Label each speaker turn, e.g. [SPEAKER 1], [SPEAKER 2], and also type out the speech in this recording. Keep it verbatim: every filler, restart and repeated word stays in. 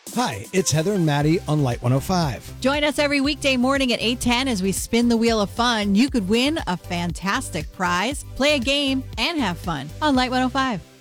[SPEAKER 1] Hi, it's Heather and Maddie on Light one oh five.
[SPEAKER 2] Join us every weekday morning at eight ten as we spin the wheel of fun. You could win a fantastic prize, play a game, and have fun on Light one oh five.